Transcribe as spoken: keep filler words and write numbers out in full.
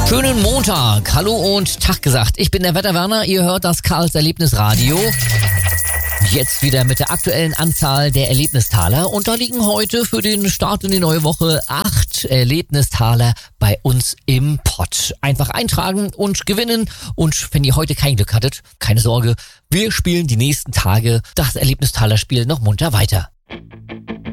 Schönen Montag, hallo und Tag gesagt. Ich bin der Wetterwerner, ihr hört das Karls Erlebnisradio. Jetzt wieder mit der aktuellen Anzahl der Erlebnistaler und da liegen heute für den Start in die neue Woche acht Erlebnistaler bei uns im Pott. Einfach eintragen und gewinnen und wenn ihr heute kein Glück hattet, keine Sorge, wir spielen die nächsten Tage das Erlebnistaler-Spiel noch munter weiter.